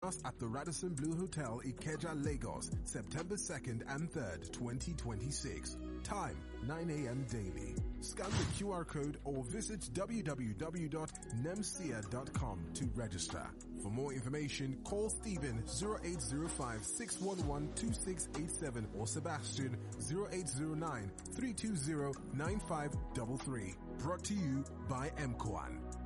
us at the Radisson Blue Hotel, Ikeja, Lagos, September 2nd and 3rd, 2026. Time, 9 a.m. daily. Scan the QR code or visit www.nemsia.com to register. For more information, call Stephen 0805-611-2687 or Sebastian 0809-320-9533. Brought to you by MKOAN.